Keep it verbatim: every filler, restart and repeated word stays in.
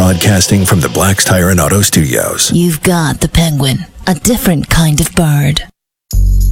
Broadcasting from the Black's Tire and Auto Studios. You've got the Penguin, a different kind of bird.